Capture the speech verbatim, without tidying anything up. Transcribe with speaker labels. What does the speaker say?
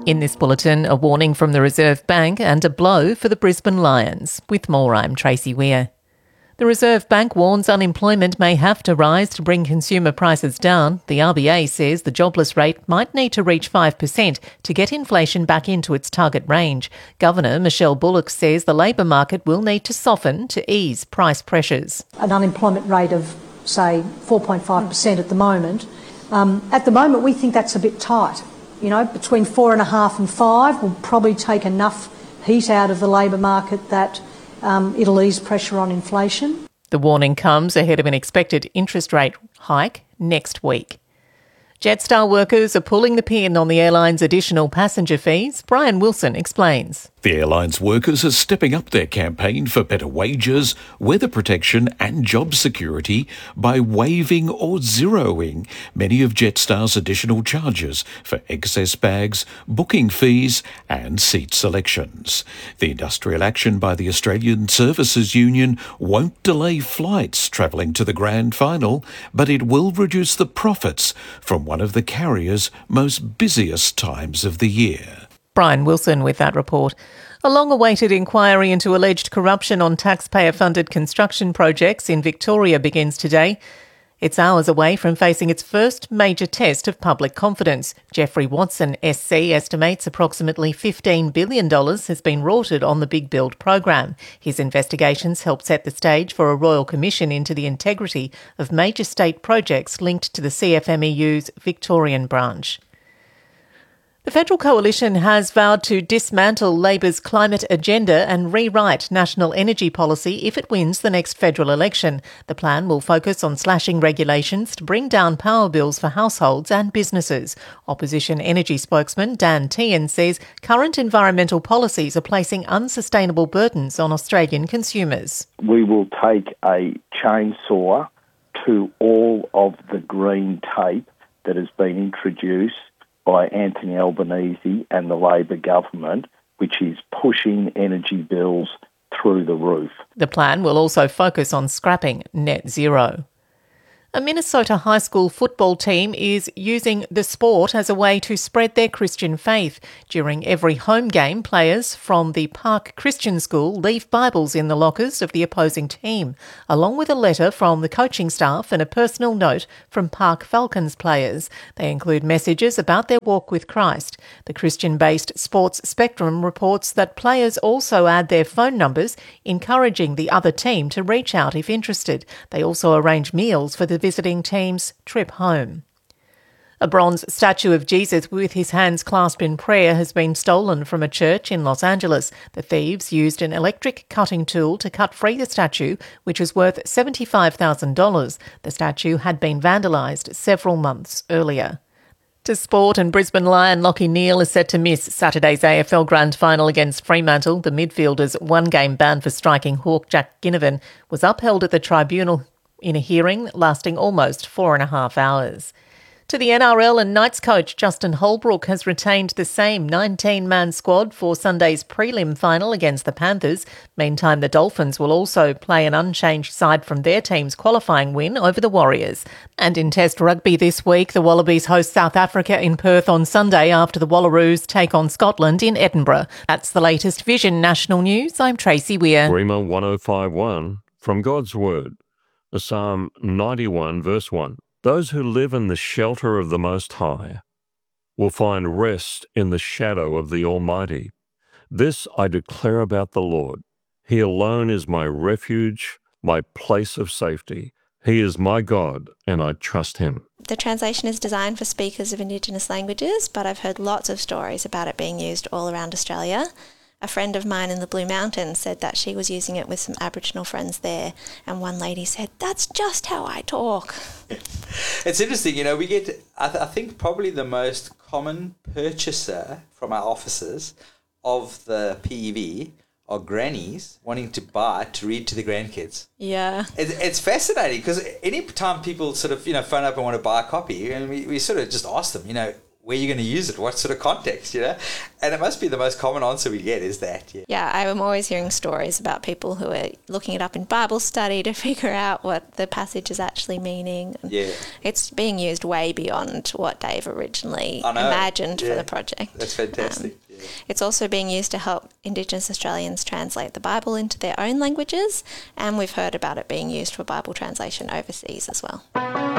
Speaker 1: In this bulletin, a warning from the Reserve Bank and a blow for the Brisbane Lions. With more, I'm Tracy Weir. The Reserve Bank warns unemployment may have to rise to bring consumer prices down. The R B A says the jobless rate might need to reach five percent to get inflation back into its target range. Governor Michelle Bullock says the labour market will need to soften to ease price pressures.
Speaker 2: An unemployment rate of, say, four point five percent at the moment. Um, at the moment, we think that's a bit tight. You know, between four and a half and five will probably take enough heat out of the labour market that um, it'll ease pressure on inflation.
Speaker 1: The warning comes ahead of an expected interest rate hike next week. Jetstar workers are pulling the pin on the airline's additional passenger fees. Brian Wilson explains.
Speaker 3: The airline's workers are stepping up their campaign for better wages, weather protection and job security by waiving or zeroing many of Jetstar's additional charges for excess bags, booking fees and seat selections. The industrial action by the Australian Services Union won't delay flights travelling to the grand final, but it will reduce the profits from one of the carrier's most busiest times of the year.
Speaker 1: Brian Wilson with that report. A long-awaited inquiry into alleged corruption on taxpayer-funded construction projects in Victoria begins today. It's hours away from facing its first major test of public confidence. Jeffrey Watson S C estimates approximately fifteen billion dollars has been rorted on the Big Build program. His investigations help set the stage for a royal commission into the integrity of major state projects linked to the C F M E U's Victorian branch. The Federal Coalition has vowed to dismantle Labor's climate agenda and rewrite national energy policy if it wins the next federal election. The plan will focus on slashing regulations to bring down power bills for households and businesses. Opposition energy spokesman Dan Tehan says current environmental policies are placing unsustainable burdens on Australian consumers.
Speaker 4: We will take a chainsaw to all of the green tape that has been introduced by Anthony Albanese and the Labor government, which is pushing energy bills through the roof.
Speaker 1: The plan will also focus on scrapping net zero. A Minnesota high school football team is using the sport as a way to spread their Christian faith. During every home game, players from the Park Christian School leave Bibles in the lockers of the opposing team, along with a letter from the coaching staff and a personal note from Park Falcons players. They include messages about their walk with Christ. The Christian-based Sports Spectrum reports that players also add their phone numbers, encouraging the other team to reach out if interested. They also arrange meals for the visiting team's trip home. A bronze statue of Jesus with his hands clasped in prayer has been stolen from a church in Los Angeles. The thieves used an electric cutting tool to cut free the statue, which is worth seventy-five thousand dollars. The statue had been vandalised several months earlier. To sport, and Brisbane Lion Lachie Neale is set to miss Saturday's A F L Grand Final against Fremantle. The midfielder's one-game ban for striking hawk Jack Ginnivan was upheld at the tribunal in a hearing lasting almost four and a half hours. To the N R L, and Knights coach Justin Holbrook has retained the same nineteen-man squad for Sunday's prelim final against the Panthers. Meantime, the Dolphins will also play an unchanged side from their team's qualifying win over the Warriors. And in Test rugby this week, the Wallabies host South Africa in Perth on Sunday after the Wallaroos take on Scotland in Edinburgh. That's the latest Vision National News. I'm Tracy Weir.
Speaker 5: Rima one oh five one, from God's Word, Psalm ninety-one, verse one. Those who live in the shelter of the Most High will find rest in the shadow of the Almighty. This I declare about the Lord. He alone is my refuge, my place of safety. He is my God, and I trust him.
Speaker 6: The translation is designed for speakers of Indigenous languages, but I've heard lots of stories about it being used all around Australia. A friend of mine in the Blue Mountains said that she was using it with some Aboriginal friends there, and one lady said, "That's just how I talk."
Speaker 7: It's interesting, you know, we get, I, th- I think probably the most common purchaser from our offices of the P E V are grannies wanting to buy to read to the grandkids.
Speaker 6: Yeah.
Speaker 7: It, it's fascinating because any time people sort of, you know, phone up and want to buy a copy, and we, we sort of just ask them, you know, where you're going to use it, what sort of context, you know? And it must be the most common answer we get is that. Yeah,
Speaker 6: yeah I'm always hearing stories about people who are looking it up in Bible study to figure out what the passage is actually meaning.
Speaker 7: Yeah.
Speaker 6: It's being used way beyond what Dave originally imagined yeah. for the project.
Speaker 7: That's fantastic. Um, yeah.
Speaker 6: It's also being used to help Indigenous Australians translate the Bible into their own languages, and we've heard about it being used for Bible translation overseas as well.